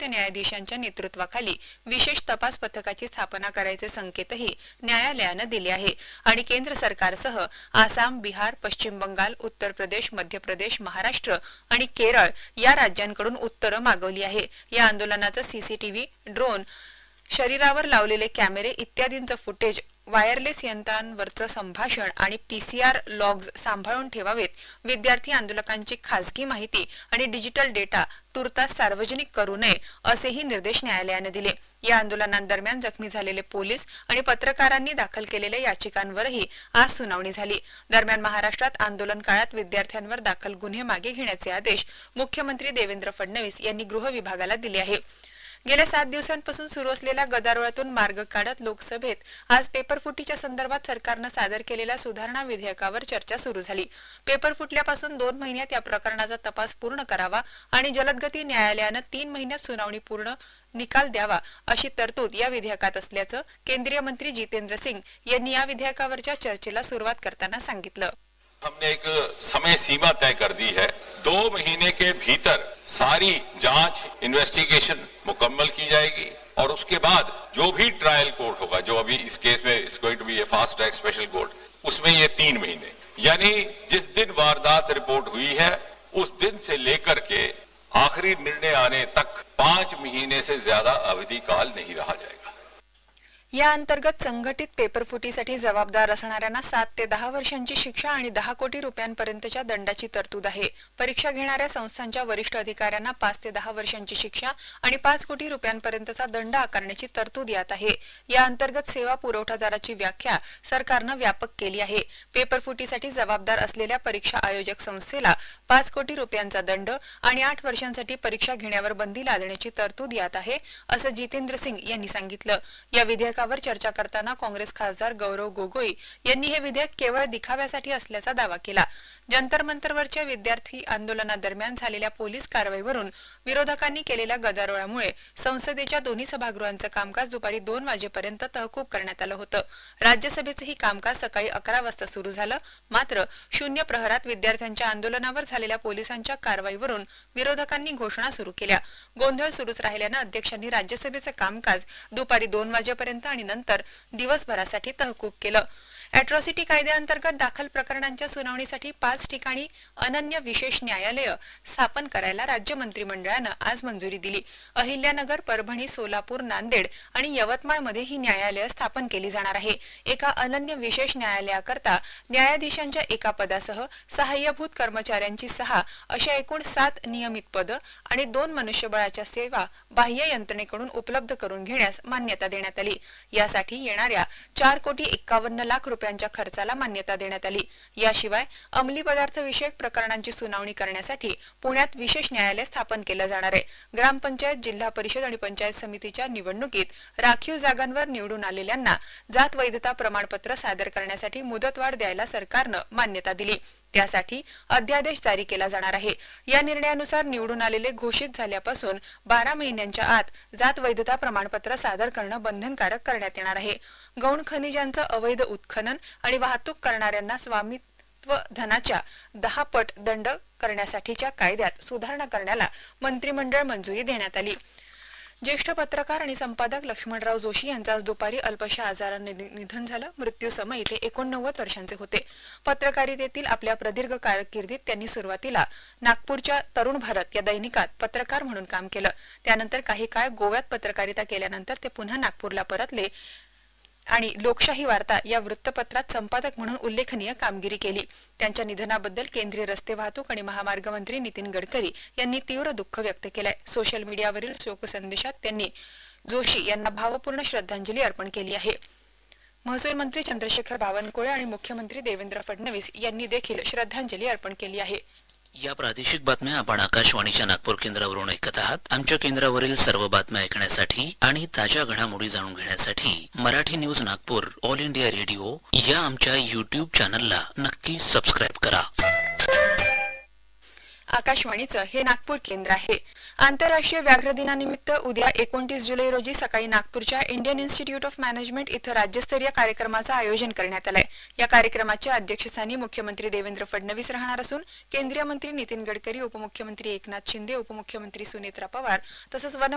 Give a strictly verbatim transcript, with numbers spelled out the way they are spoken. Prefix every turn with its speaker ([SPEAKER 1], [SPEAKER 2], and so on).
[SPEAKER 1] न्यायाधीशांच्या नेतृत्वाखाली विशेष तपास पथकाची स्थापना करायचे संकेतही न्यायालयानं दिले आहे आणि केंद्र सरकारसह आसाम, बिहार, पश्चिम बंगाल, उत्तर प्रदेश, मध्य प्रदेश, महाराष्ट्र आणि केरळ या राज्यांकडून उत्तरं मागवली आहे। या आंदोलनाचं सीसीटीव्ही, ड्रोन, शरीरावर लावलेले कॅमेरे इत्यादींचं फुटेज, वायरलेस यंत्रांवरचं संभाषण आणि पीसीआर लॉग्स सांभाळून ठेवावेत। विद्यार्थी आंदोलकांची खासगी माहिती आणि डिजिटल डेटा तुर्तास सार्वजनिक करू नये असेही निर्देश न्यायालयाने दिले। या आंदोलनादरम्यान जखमी झालेले पोलीस आणि पत्रकारांनी दाखल केलेल्या याचिकांवरही आज सुनावणी झाली। दरम्यान महाराष्ट्रात आंदोलन काळात विद्यार्थ्यांवर दाखल गुन्हे मागे घेण्याचे आदेश मुख्यमंत्री देवेंद्र फडणवीस यांनी गृह विभागाला दिले आहे। गेल्या सात दिवसांपासून सुरू असलेल्या गदारोळातून मार्ग काढत लोकसभेत आज पेपर फुटीच्या संदर्भात सरकारनं सादर केलेल्या सुधारणा विधेयकावर चर्चा सुरू झाली। पेपर फुटल्यापासून दोन महिन्यात या प्रकरणाचा तपास पूर्ण करावा आणि जलदगती न्यायालयानं तीन महिन्यात सुनावणी पूर्ण निकाल द्यावा अशी तरतूद या विधेयकात असल्याचं केंद्रीय मंत्री जितेंद्र सिंग यांनी या विधेयकावरच्या चर्चेला सुरुवात करताना सांगितलं।
[SPEAKER 2] हमने एक समय सीमा तय कर दी है। दो महीने के भीतर सारी जांच, इन्वेस्टिगेशन मुकम्मल की जाएगी और उसके बाद जो भी ट्रायल कोर्ट होगा, जो अभी इस केस में is going to be A fast track special court, उसमें ये तीन महीने यानी जिस दिन वारदात रिपोर्ट हुई है उस दिन से लेकर के आखिरी निर्णय आने तक पांच महीने से ज्यादा अवधि काल नहीं रहा जाएगा।
[SPEAKER 1] या अंतर्गत संघटित पेपरफुटीसाठी जबाबदार असणाऱ्यांना सात ते दहा वर्षांची शिक्षा आणि दहा कोटी रुपयांपर्यंतच्या दंडाची तरतूद आहे। परीक्षा घेणाऱ्या संस्थांच्या वरिष्ठ अधिकाऱ्यांना पाच ते दहा वर्षांची शिक्षा आणि पाच कोटी रुपयांपर्यंतचा दंड आकारण्याची तरतूद यात आहे। या अंतर्गत सेवा पुरवठादाराची व्याख्या सरकारनं व्यापक केली आहे। पेपरफुटीसाठी जबाबदार असलेल्या परीक्षा आयोजक संस्थेला पाच कोटी रुपयांचा दंड आणि आठ वर्षांसाठी परीक्षा घेण्यावर बंदी लादण्याची तरतूद यात आहे असं जितेंद्र सिंग यांनी सांगितलं। या विधेयकावर चर्चा करताना काँग्रेस खासदार गौरव गोगोई यांनी हे विधेयक केवळ दिखाव्यासाठी असल्याचा दावा केला। जंतर मंतरवरच्या विद्यार्थी आंदोलनादरम्यान झालेल्या पोलीस कारवाईवरून विरोधकांनी केलेल्या गदारोळामुळे संसदेच्या दोन्ही सभागृहांचं कामकाज दुपारी दोन वाजेपर्यंत तहकूब करण्यात आलं होतं। राज्यसभेचंही कामकाज सकाळी अकरा वाजता सुरू झालं, मात्र शून्य प्रहरात विद्यार्थ्यांच्या आंदोलनावर झालेल्या पोलिसांच्या कारवाईवरून विरोधकांनी घोषणा सुरू केल्या। गोंधळ सुरूच राहिल्यानं अध्यक्षांनी राज्यसभेचं कामकाज दुपारी दोन वाजेपर्यंत आणि नंतर दिवसभरासाठी तहकूब केलं। अॅट्रॉसिटी कायद्याअंतर्गत दाखल प्रकरणांच्या सुनावणीसाठी पाच ठिकाणी अनन्य विशेष न्यायालय स्थापन करायला राज्य मंत्रिमंडळानं आज मंजुरी दिली। अहिल्यानगर, परभणी, सोलापूर, नांदेड आणि यवतमाळमध्ये ही न्यायालय स्थापन केली जाणार आहे। एका अनन्य विशेष न्यायालयाकरता न्यायाधीशांच्या एका पदासह सहाय्यभूत कर्मचाऱ्यांची सहा अशा एकूण सात नियमित पदं आणि दोन मनुष्यबळाच्या सेवा बाह्य यंत्रणेकडून उपलब्ध करून घेण्यास मान्यता देण्यात आली। यासाठी येणाऱ्या चार कोटी एक्कावन्न लाख रुपयांच्या खर्चाला मान्यता देण्यात आली। याशिवाय अंमली पदार्थ विषयक प्रकरणांची सुनावणी करण्यासाठी पुण्यात विशेष न्यायालय स्थापन केलं जाणार आहे। ग्रामपंचायत, जिल्हा परिषद आणि पंचायत समितीच्या निवडणुकीत राखीव जागांवर निवडून आलेल्यांना जात वैधता प्रमाणपत्र सादर करण्यासाठी मुदतवाढ द्यायला सरकारनं मान्यता दिली। त्यासाठी अध्यादेश जारी केला जाणार आहे। या निर्णयानुसार निवडून आलेले घोषित झाल्यापासून बारा महिन्यांच्या आत जात वैधता प्रमाणपत्र सादर करणं बंधनकारक करण्यात येणार आहे। गौण खनिजांचं अवैध उत्खनन आणि वाहतूक करणाऱ्यांना स्वामित्व धनाच्या दहा पट दंड करण्यासाठीच्या कायद्यात सुधारणा करण्याला मंत्रिमंडळ मंजुरी देण्यात आली। ज्येष्ठ पत्रकार आणि संपादक लक्ष्मणराव जोशी यांचं आज दुपारी अल्पशा आजाराने निधन झालं। मृत्यूसमयी ते एकोणनव्वद वर्षांचे होते। पत्रकारितेतील आपल्या प्रदीर्घ कारकिर्दीत त्यांनी सुरुवातीला नागपूरच्या तरुण भारत या दैनिकात पत्रकार म्हणून काम केलं। त्यानंतर काही काळ गोव्यात पत्रकारिता केल्यानंतर ते पुन्हा नागपूरला परतले आणि लोकशाही वार्ता या वृत्तपत्रात संपादक म्हणून उल्लेखनीय कामगिरी केली। त्यांच्या निधनाबद्दल केंद्रीय रस्ते वाहतूक आणि महामार्ग मंत्री नितीन गडकरी यांनी तीव्र दुःख व्यक्त केलंय। सोशल मीडियावरील शोकसंदेशात त्यांनी जोशी यांना भावपूर्ण श्रद्धांजली अर्पण केली आहे। महसूल मंत्री चंद्रशेखर बावनकुळे आणि मुख्यमंत्री देवेंद्र फडणवीस यांनी देखील श्रद्धांजली अर्पण केली आहे।
[SPEAKER 3] या प्रादेशिक बातम्या आपण आकाशवाणीच्या नागपूर केंद्रावरून ऐकत आहात। आमच्या केंद्रावरील सर्व बातम्या ऐकण्यासाठी आणि ताज्या घडामोडी जाणून घेण्यासाठी Marathi news Nagpur all India radio या आमच्या यूट्यूब चॅनलला नक्की सबस्क्राईब करा।
[SPEAKER 1] आकाशवाणीचं हे नागपूर केंद्र आहे। आंतरराष्ट्रीय व्याघ्र दिनानिमित्त उद्या एकोणतीस जुलै रोजी सकाळी नागपूरच्या इंडियन इन्स्टिट्यूट ऑफ मॅनेजमेंट इथं राज्यस्तरीय कार्यक्रमाचं आयोजन करण्यात आलंय। या कार्यक्रमाच्या अध्यक्षस्थानी मुख्यमंत्री देवेंद्र फडणवीस राहणार असून केंद्रीय मंत्री नितीन गडकरी, उपमुख्यमंत्री एकनाथ शिंदे, उपमुख्यमंत्री सुनेत्रा पवार तसंच वन